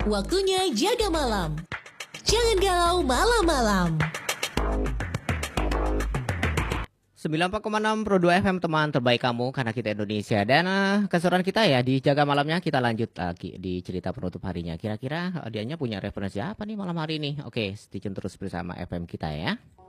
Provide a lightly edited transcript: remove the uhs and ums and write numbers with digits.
Waktunya jaga malam. Jangan galau malam-malam. 94,6 Pro 2 FM teman terbaik kamu karena kita Indonesia. Dan keseruan kita ya di jaga malamnya kita lanjut lagi di cerita penutup harinya. Kira-kira dianya punya referensi apa nih malam hari ini? Oke, stay tune terus bersama FM kita ya.